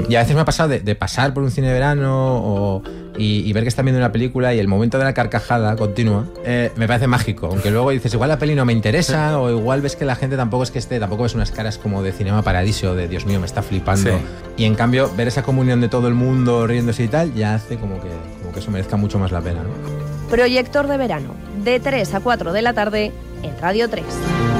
Y a veces me ha pasado de pasar por un cine de verano y ver que están viendo una película y el momento de la carcajada continua me parece mágico, aunque luego dices igual la peli no me interesa o igual ves que la gente tampoco ves unas caras como de Cinema Paradiso, de Dios mío, me está flipando. Sí. Y en cambio ver esa comunión de todo el mundo riéndose y tal ya hace como que eso merezca mucho más la pena, ¿no? Proyector de verano, de 3 a 4 de la tarde en Radio 3.